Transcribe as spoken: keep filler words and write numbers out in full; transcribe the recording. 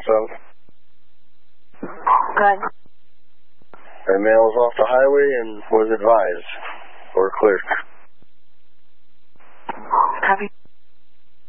yourself? Good. And mail was off the highway and was advised or cleared?